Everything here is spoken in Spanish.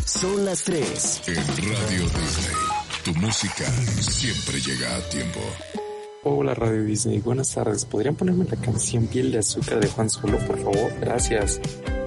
Son las 3. En Radio Disney, tu música siempre llega a tiempo. Hola Radio Disney, buenas tardes. ¿Podrían ponerme la canción Piel de Azúcar de Juan Solo, por favor? Gracias.